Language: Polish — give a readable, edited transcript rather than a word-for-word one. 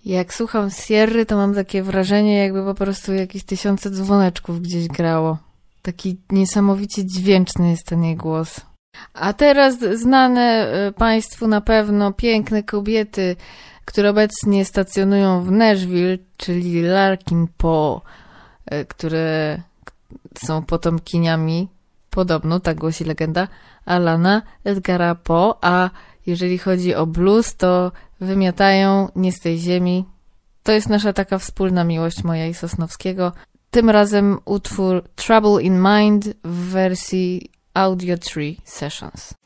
Jak słucham Sierry, to mam takie wrażenie, jakby po prostu jakieś 1000 dzwoneczków gdzieś grało. Taki niesamowicie dźwięczny jest ten jej głos. A teraz znane Państwu na pewno piękne kobiety, które obecnie stacjonują w Nashville, czyli Larkin Poe, które są potomkiniami, podobno, tak głosi legenda, Alana Edgara Poe, a jeżeli chodzi o blues, to wymiatają nie z tej ziemi. To jest nasza taka wspólna miłość, moja i Sosnowskiego. Tym razem utwór Trouble in Mind w wersji Audio Tree Sessions.